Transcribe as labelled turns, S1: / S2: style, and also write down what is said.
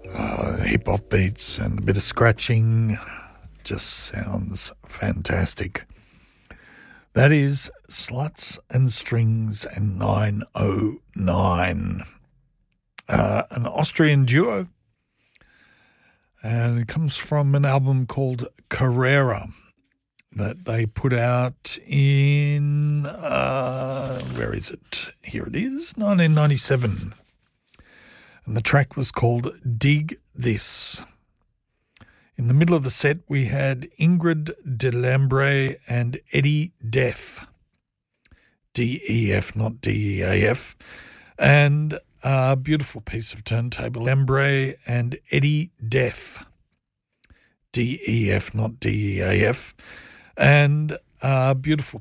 S1: hip-hop beats and a bit of scratching. Just sounds fantastic. That is Sluts and Strings and 909, an Austrian duo, and it comes from an album called Carrera that they put out in, where is it? Here it is, 1997. And the track was called Dig This. In the middle of the set, we had Ingrid Delambre and Eddie Def. D-E-F, not D-E-A-F. And a beautiful piece of turntable. Delambre and Eddie Def. D-E-F, not D-E-A-F. And a beautiful